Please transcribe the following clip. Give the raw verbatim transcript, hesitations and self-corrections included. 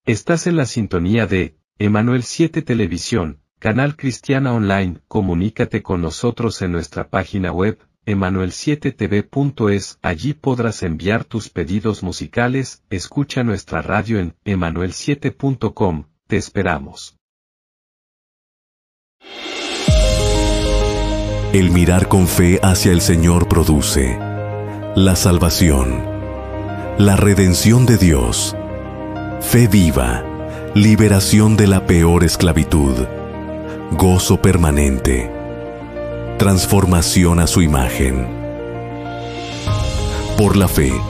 Estás en la sintonía de Emanuel siete Televisión, canal cristiana online. Comunícate con nosotros en nuestra página web, emanuel siete t v punto es. Allí podrás enviar tus pedidos musicales. Escucha nuestra radio en emanuel siete punto com. Te esperamos. El mirar con fe hacia el Señor produce la salvación, la redención de Dios, fe viva, liberación de la peor esclavitud, gozo permanente, transformación a su imagen. Por la fe,